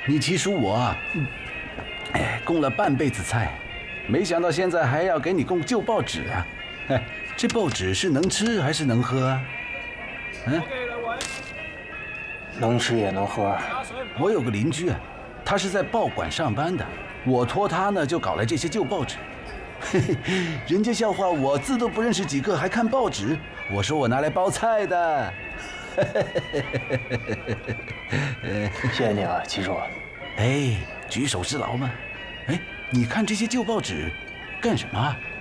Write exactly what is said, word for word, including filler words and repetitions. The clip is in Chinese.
你齐叔我啊，哎，供了半辈子菜，没想到现在还要给你供旧报纸啊！哎，这报纸是能吃还是能喝啊？嗯， 能吃也能喝。 我有个邻居啊，他是在报馆上班的，我托他呢就搞来这些旧报纸。嘿嘿，人家笑话我字都不认识几个，还看报纸。我说我拿来包菜的。 谢谢你啊，齐叔。 哎，举手之劳嘛。哎，你看这些旧报纸干什么啊？